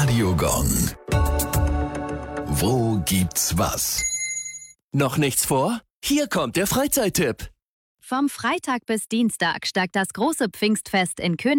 Radiogong. Wo gibt's was? Noch nichts vor? Hier kommt der Freizeittipp. Vom Freitag bis Dienstag steigt das große Pfingstfest in Königsberg